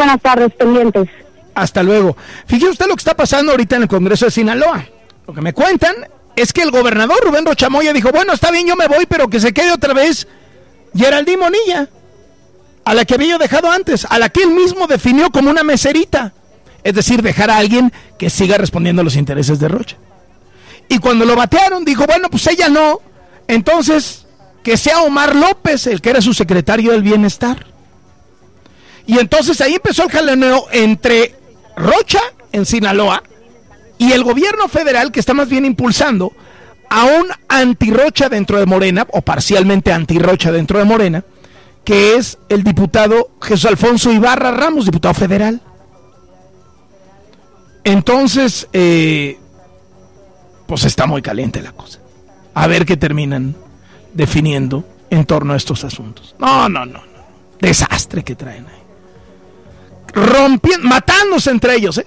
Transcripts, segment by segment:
buenas tardes, pendientes. Hasta luego. Fíjese usted lo que está pasando ahorita en el Congreso de Sinaloa. Lo que me cuentan es que el gobernador Rubén Rocha Moya dijo, bueno, está bien, yo me voy, pero que se quede otra vez Geraldine Bonilla, a la que había dejado antes, a la que él mismo definió como una meserita. Es decir, dejar a alguien que siga respondiendo a los intereses de Rocha. Y cuando lo batearon, dijo, bueno, pues ella no, entonces que sea Omar López, el que era su secretario del Bienestar. Y entonces ahí empezó el jaloneo entre Rocha en Sinaloa y el gobierno federal, que está más bien impulsando a un anti-Rocha dentro de Morena, o parcialmente anti-Rocha dentro de Morena, que es el diputado Jesús Alfonso Ibarra Ramos, diputado federal. Entonces, pues está muy caliente la cosa. A ver qué terminan definiendo en torno a estos asuntos. No. Desastre que traen ahí. Matándose entre ellos.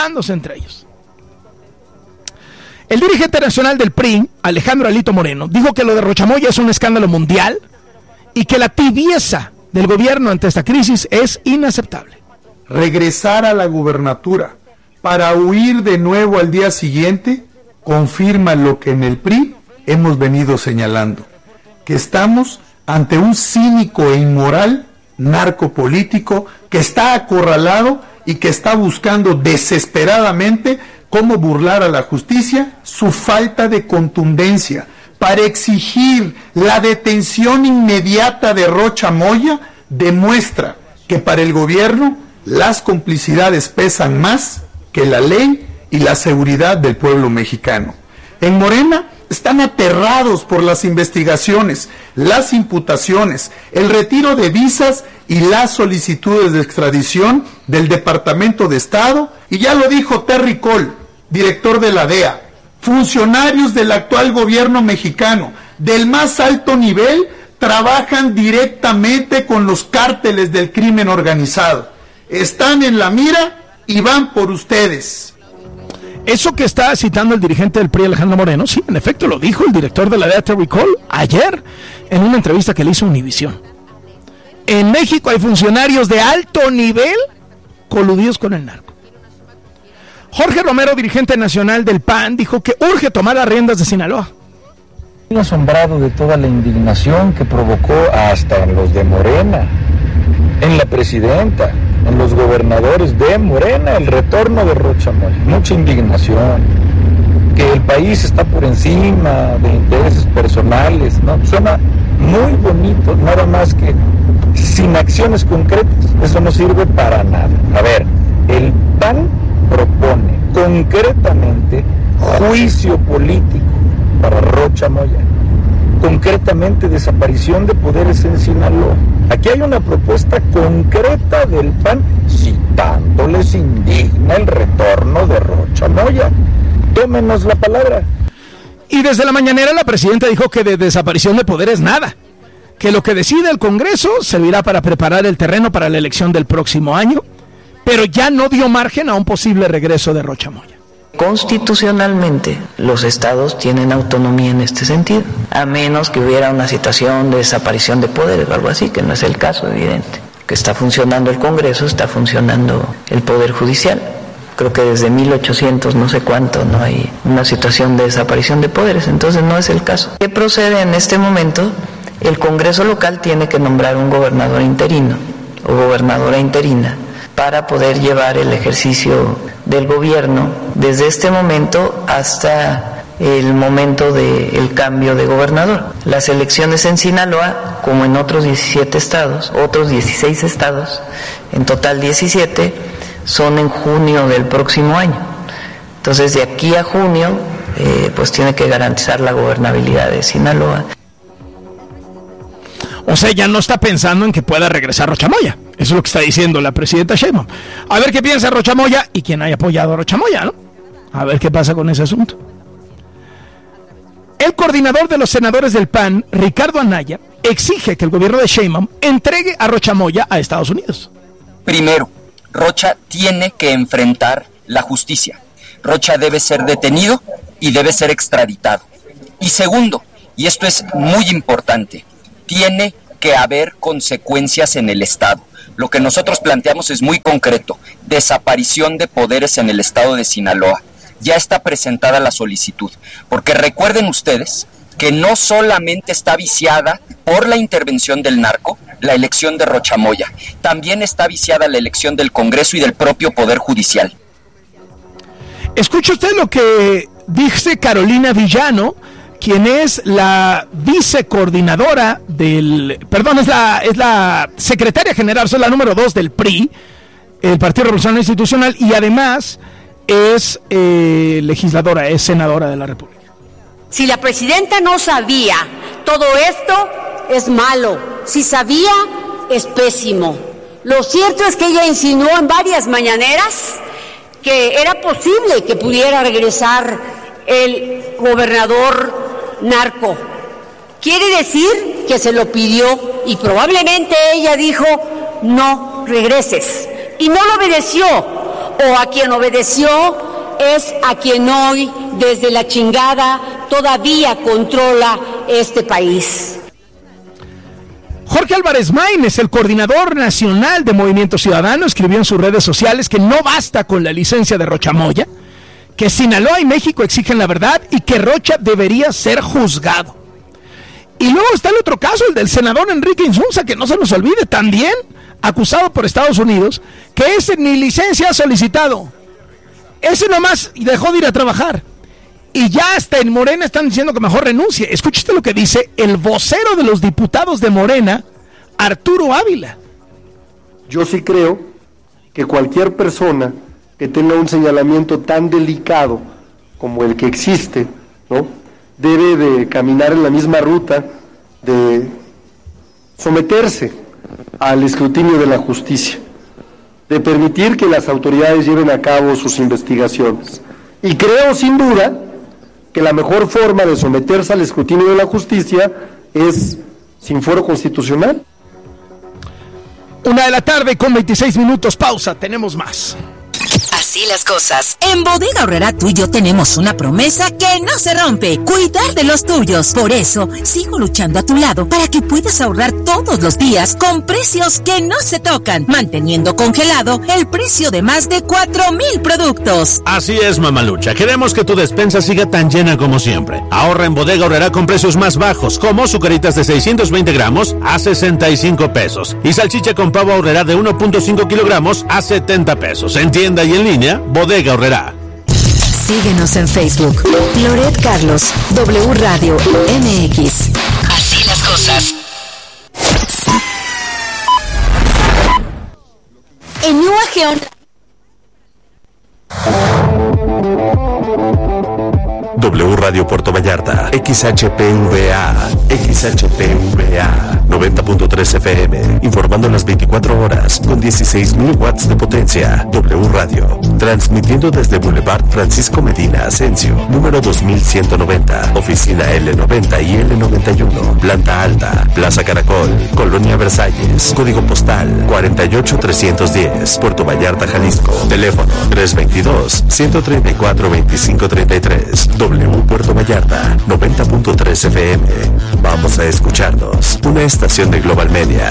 El dirigente nacional del PRI, Alejandro Alito Moreno, dijo que lo de Rocha Moya es un escándalo mundial y que la tibieza del gobierno ante esta crisis es inaceptable. Regresar a la gubernatura para huir de nuevo al día siguiente confirma lo que en el PRI hemos venido señalando, que estamos ante un cínico e inmoral narcopolítico que está acorralado y que está buscando desesperadamente cómo burlar a la justicia su falta de contundencia para exigir la detención inmediata de Rocha Moya. Demuestra que para el gobierno las complicidades pesan más que la ley y la seguridad del pueblo mexicano. En Morena están aterrados por las investigaciones, las imputaciones, el retiro de visas y las solicitudes de extradición del Departamento de Estado, y ya lo dijo Terry Cole, director de la DEA, funcionarios del actual gobierno mexicano, del más alto nivel, trabajan directamente con los cárteles del crimen organizado. Están en la mira y van por ustedes. Eso que está citando el dirigente del PRI, Alejandro Moreno, sí, en efecto lo dijo el director de la DEA, Terry Cole, ayer en una entrevista que le hizo Univisión. En México hay funcionarios de alto nivel coludidos con el narco. Jorge Romero, dirigente nacional del PAN, dijo que urge tomar las riendas de Sinaloa. Estoy asombrado de toda la indignación que provocó hasta en los de Morena, en la presidenta, en los gobernadores de Morena, el retorno de Rocha Moya. Mucha indignación, que el país está por encima de intereses personales, ¿no? Suena muy bonito, nada más que sin acciones concretas, eso no sirve para nada. A ver, el PAN propone concretamente juicio político para Rocha Moya, concretamente desaparición de poderes en Sinaloa. Aquí hay una propuesta concreta del PAN, si tanto les indigna el retorno de Rocha Moya. Tómenos la palabra. Y desde la mañanera la presidenta dijo que de desaparición de poderes nada, que lo que decida el Congreso servirá para preparar el terreno para la elección del próximo año, pero ya no dio margen a un posible regreso de Rocha Moya. Constitucionalmente, los estados tienen autonomía en este sentido, a menos que hubiera una situación de desaparición de poderes o algo así, que no es el caso, evidente. Que está funcionando el Congreso, está funcionando el Poder Judicial. Creo que desde 1800 no sé cuánto no hay una situación de desaparición de poderes, entonces no es el caso. ¿Qué procede en este momento? El Congreso local tiene que nombrar un gobernador interino o gobernadora interina para poder llevar el ejercicio del gobierno desde este momento hasta el momento del cambio de gobernador. Las elecciones en Sinaloa, como en otros 17 estados, otros 16 estados, en total 17, son en junio del próximo año. Entonces, de aquí a junio, pues tiene que garantizar la gobernabilidad de Sinaloa. O sea, ya no está pensando en que pueda regresar Rocha Moya. Eso es lo que está diciendo la presidenta Sheinbaum. A ver qué piensa Rocha Moya y quién haya apoyado a Rocha Moya, ¿no? A ver qué pasa con ese asunto. El coordinador de los senadores del PAN, Ricardo Anaya, exige que el gobierno de Sheinbaum entregue a Rocha Moya a Estados Unidos. Primero, Rocha tiene que enfrentar la justicia. Rocha debe ser detenido y debe ser extraditado. Y segundo, y esto es muy importante, tiene que haber consecuencias en el Estado. Lo que nosotros planteamos es muy concreto: desaparición de poderes en el estado de Sinaloa. Ya está presentada la solicitud, porque recuerden ustedes que no solamente está viciada por la intervención del narco la elección de Rocha Moya, también está viciada la elección del Congreso y del propio Poder Judicial. Escuche usted lo que dice Carolina Villano, quien es la vicecoordinadora es la secretaria general, la número 2 del PRI, el Partido Revolucionario Institucional, y además es legisladora, es senadora de la República. Si la presidenta no sabía todo esto, es malo. Si sabía, es pésimo. Lo cierto es que ella insinuó en varias mañaneras que era posible que pudiera regresar el gobernador narco. Quiere decir que se lo pidió y probablemente ella dijo: no regreses. Y no lo obedeció. O a quien obedeció es a quien hoy, desde la chingada, todavía controla este país. Jorge Álvarez Maínez, el coordinador nacional de Movimiento Ciudadano, escribió en sus redes sociales que no basta con la licencia de Rocha Moya, que Sinaloa y México exigen la verdad y que Rocha debería ser juzgado. Y luego está el otro caso, el del senador Enrique Insunza, que no se nos olvide, también acusado por Estados Unidos, que ese ni licencia ha solicitado. Ese nomás dejó de ir a trabajar. Y ya hasta en Morena están diciendo que mejor renuncie. Escuche usted lo que dice el vocero de los diputados de Morena, Arturo Ávila. Yo sí creo que cualquier persona que tenga un señalamiento tan delicado como el que existe, ¿no?, debe de caminar en la misma ruta de someterse al escrutinio de la justicia, de permitir que las autoridades lleven a cabo sus investigaciones. Y creo sin duda que la mejor forma de someterse al escrutinio de la justicia es sin fuero constitucional. 1:26 p.m, pausa, tenemos más. Así las cosas. En Bodega Aurrerá tú y yo tenemos una promesa que no se rompe: cuidar de los tuyos. Por eso, sigo luchando a tu lado para que puedas ahorrar todos los días con precios que no se tocan, manteniendo congelado el precio de más de 4,000 productos. Así es, mamalucha. Queremos que tu despensa siga tan llena como siempre. Ahorra en Bodega Aurrerá con precios más bajos, como sucaritas de 620 gramos a 65 pesos y salchicha con pavo Aurrerá de 1.5 kilogramos a 70 pesos. En tienda y en línea, Bodega Aurrerá. Síguenos en Facebook. Loret Carlos, W Radio MX. Así las cosas. En UAG W Radio Puerto Vallarta, XHPVA 90.3 FM, informando las 24 horas con 16,000 watts de potencia. W Radio, transmitiendo desde Boulevard Francisco Medina Asensio, número 2190, oficina L90 y L91, planta alta, Plaza Caracol, Colonia Versalles, código postal 48310, Puerto Vallarta, Jalisco, teléfono 322-134-2533. W Puerto Vallarta, 90.3 FM. Vamos a escucharnos. Una estación de Global Media.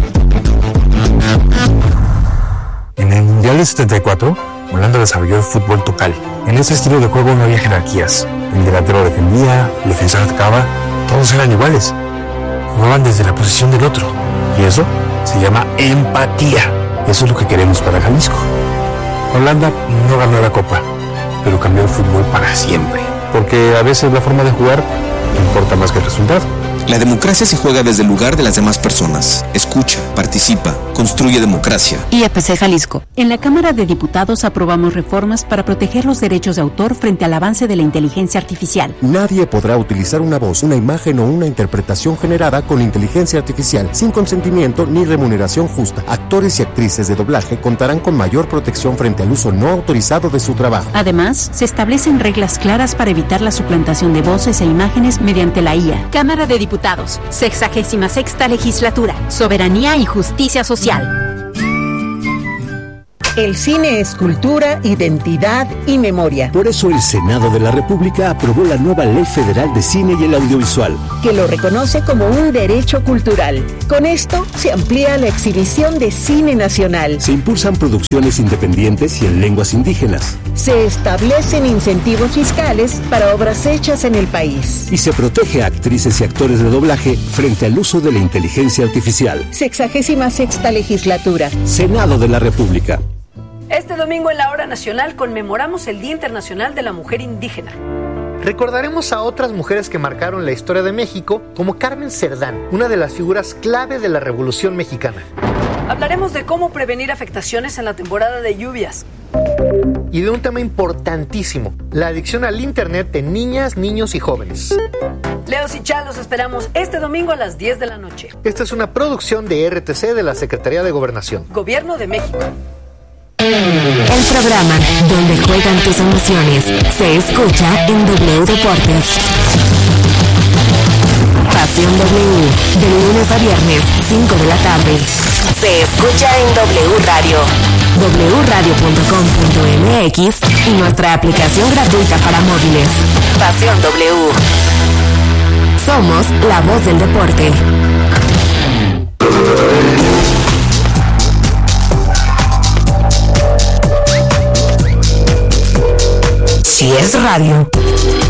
En el Mundial de 74, Holanda desarrolló el fútbol total. En este estilo de juego no había jerarquías. El delantero defendía, el defensor atacaba, todos eran iguales. Jugaban desde la posición del otro. Y eso se llama empatía. Eso es lo que queremos para Jalisco. Holanda no ganó la Copa, pero cambió el fútbol para siempre. Porque a veces la forma de jugar importa más que el resultado. La democracia se juega desde el lugar de las demás personas. Escucha, participa, construye democracia. IEPC Jalisco. En la Cámara de Diputados aprobamos reformas para proteger los derechos de autor frente al avance de la inteligencia artificial. Nadie podrá utilizar una voz, una imagen o una interpretación generada con inteligencia artificial sin consentimiento ni remuneración justa. Actores y actrices de doblaje contarán con mayor protección frente al uso no autorizado de su trabajo. Además, se establecen reglas claras para evitar la suplantación de voces e imágenes mediante la IA. Cámara de Diputados, 66ª Legislatura, Soberanía y Justicia Social. El cine es cultura, identidad y memoria. Por eso el Senado de la República aprobó la nueva Ley Federal de Cine y el Audiovisual, que lo reconoce como un derecho cultural. Con esto se amplía la exhibición de cine nacional. Se impulsan producciones independientes y en lenguas indígenas. Se establecen incentivos fiscales para obras hechas en el país. Y se protege a actrices y actores de doblaje frente al uso de la inteligencia artificial. 66ª legislatura. Senado de la República. Este domingo en la Hora Nacional conmemoramos el Día Internacional de la Mujer Indígena. Recordaremos a otras mujeres que marcaron la historia de México, como Carmen Cerdán, una de las figuras clave de la Revolución Mexicana. Hablaremos de cómo prevenir afectaciones en la temporada de lluvias. Y de un tema importantísimo, la adicción al Internet de niñas, niños y jóvenes. Leos y Chal, los esperamos este domingo a las 10 de la noche. Esta es una producción de RTC de la Secretaría de Gobernación. Gobierno de México. El programa donde juegan tus emociones se escucha en W Deportes. Pasión W, de lunes a viernes, 5 de la tarde. Se escucha en W Radio, wradio.com.mx y nuestra aplicación gratuita para móviles. Pasión W. Somos la voz del deporte. Si es radio.